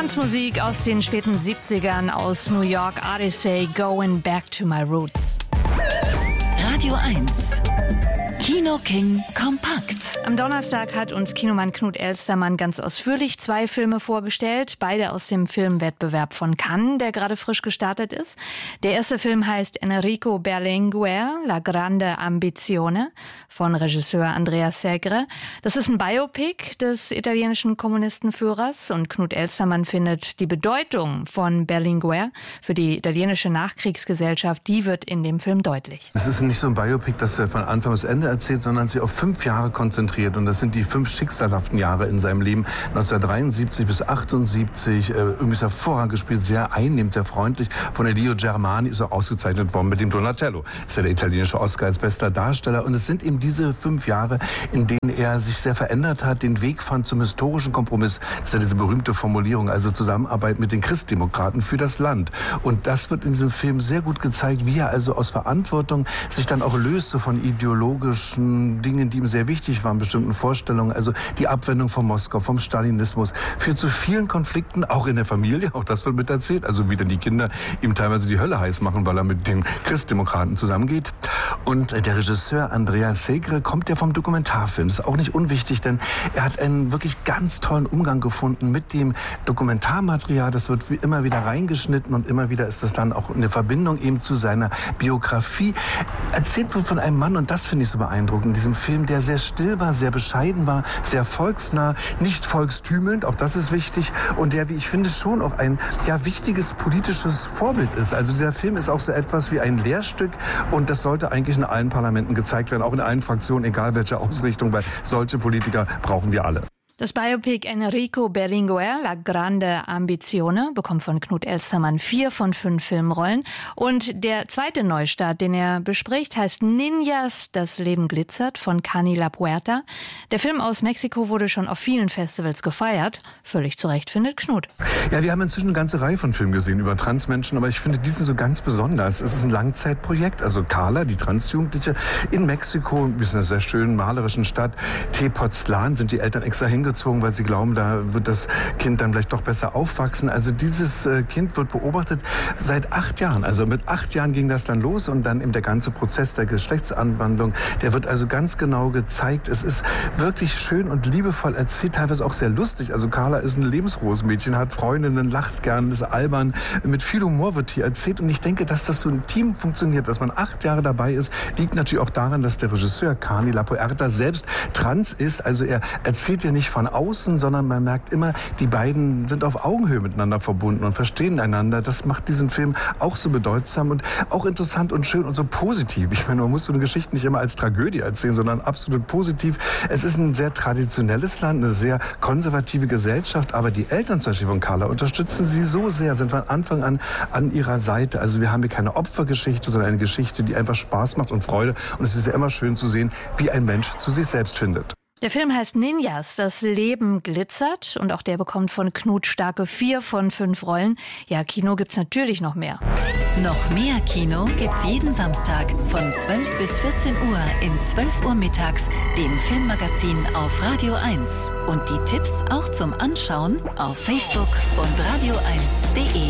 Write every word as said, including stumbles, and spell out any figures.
Tanzmusik aus den späten siebzigern aus New York. Odyssey, Going Back to My Roots. Radio eins. Kino King kompakt. Am Donnerstag hat uns Kinomann Knut Elstermann ganz ausführlich zwei Filme vorgestellt, beide aus dem Filmwettbewerb von Cannes, der gerade frisch gestartet ist. Der erste Film heißt Enrico Berlinguer, La Grande Ambizione von Regisseur Andrea Segre. Das ist ein Biopic des italienischen Kommunistenführers und Knut Elstermann findet die Bedeutung von Berlinguer für die italienische Nachkriegsgesellschaft, die wird in dem Film deutlich. Es ist nicht so ein Biopic, das er von Anfang bis Ende erzählt, sondern sich auf fünf Jahre konzentriert. Und das sind die fünf schicksalhaften Jahre in seinem Leben. neunzehnhundertdreiundsiebzig bis achtundsiebzig. Äh, irgendwie ist hervorragend gespielt, sehr einnehmend, sehr freundlich. Von Elio Germani ist auch ausgezeichnet worden mit dem Donatello. Ist ja der italienische Oscar als bester Darsteller. Und es sind eben diese fünf Jahre, in denen er sich sehr verändert hat, den Weg fand zum historischen Kompromiss. Das ist ja diese berühmte Formulierung, also Zusammenarbeit mit den Christdemokraten für das Land. Und das wird in diesem Film sehr gut gezeigt, wie er also aus Verantwortung sich dann auch löst so von ideologischen Dingen, die ihm sehr wichtig waren, bestimmten Vorstellungen. Also die Abwendung von Moskau, vom Stalinismus, führt zu vielen Konflikten, auch in der Familie, auch das wird mit erzählt. Also wie dann die Kinder ihm teilweise die Hölle heiß machen, weil er mit den Christdemokraten zusammengeht. Und der Regisseur Andrea Segre kommt ja vom Dokumentarfilm. Das ist auch nicht unwichtig, denn er hat einen wirklich ganz tollen Umgang gefunden mit dem Dokumentarmaterial. Das wird wie immer wieder reingeschnitten und immer wieder ist das dann auch eine Verbindung eben zu seiner Biografie. Erzählt wird von einem Mann, und das finde ich so beeindruckend in diesem Film, der sehr still war, sehr bescheiden war, sehr volksnah, nicht volkstümelnd, auch das ist wichtig, und der, wie ich finde, schon auch ein ja, wichtiges politisches Vorbild ist. Also dieser Film ist auch so etwas wie ein Lehrstück und das sollte eigentlich in allen Parlamenten gezeigt werden, auch in allen Fraktionen, egal welche Ausrichtung, weil solche Politiker brauchen wir alle. Das Biopic Enrico Berlinguer, La Grande Ambizione, bekommt von Knut Elstermann vier von fünf Filmrollen. Und der zweite Neustart, den er bespricht, heißt Ninjas, das Leben glitzert von Cani La Puerta. Der Film aus Mexiko wurde schon auf vielen Festivals gefeiert. Völlig zu Recht, findet Knut. Ja, wir haben inzwischen eine ganze Reihe von Filmen gesehen über Transmenschen, aber ich finde diesen so ganz besonders. Es ist ein Langzeitprojekt, also Carla, die Transjugendliche, in Mexiko, in einer sehr schönen malerischen Stadt, Tepoztlan, sind die Eltern extra hingezogen, weil sie glauben, da wird das Kind dann vielleicht doch besser aufwachsen. Also dieses äh, Kind wird beobachtet seit acht Jahren. Also mit acht Jahren ging das dann los und dann eben der ganze Prozess der Geschlechtsanwandlung, der wird also ganz genau gezeigt. Es ist wirklich schön und liebevoll erzählt, teilweise auch sehr lustig. Also Carla ist ein lebensfrohes Mädchen, hat Freundinnen, lacht gern, ist albern. Mit viel Humor wird hier erzählt und ich denke, dass das so ein Team funktioniert, dass man acht Jahre dabei ist, liegt natürlich auch daran, dass der Regisseur Cani La Puerta selbst trans ist. Also er erzählt ja nicht von außen, sondern man merkt immer, die beiden sind auf Augenhöhe miteinander verbunden und verstehen einander. Das macht diesen Film auch so bedeutsam und auch interessant und schön und so positiv. Ich meine, man muss so eine Geschichte nicht immer als Tragödie erzählen, sondern absolut positiv. Es ist ein sehr traditionelles Land, eine sehr konservative Gesellschaft, aber die Eltern zum Beispiel von Carla unterstützen sie so sehr, sind von Anfang an an ihrer Seite. Also wir haben hier keine Opfergeschichte, sondern eine Geschichte, die einfach Spaß macht und Freude. Und es ist ja immer schön zu sehen, wie ein Mensch zu sich selbst findet. Der Film heißt Ninjas, das Leben glitzert und auch der bekommt von Knut starke vier von fünf Rollen. Ja, Kino gibt's natürlich noch mehr. Noch mehr Kino gibt's jeden Samstag von zwölf bis vierzehn Uhr in zwölf Uhr mittags, dem Filmmagazin auf Radio eins. Und die Tipps auch zum Anschauen auf Facebook und radio eins punkt de.